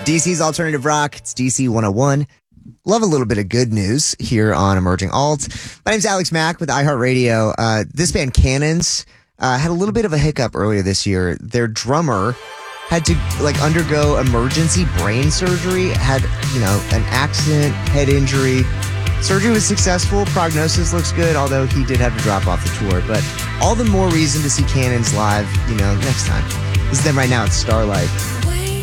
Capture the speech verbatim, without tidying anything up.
D C's Alternative Rock. It's D C one oh one. Love a little bit of good news here on Emerging Alt. My name's Alex Mack with iHeartRadio. Uh, this band, Cannons, uh, had a little bit of a hiccup earlier this year. Their drummer had to like undergo emergency brain surgery, had, you know, an accident, head injury. Surgery was successful. Prognosis looks good, although he did have to drop off the tour. But all the more reason to see Cannons live, you know, next time. This is them right now at Starlight.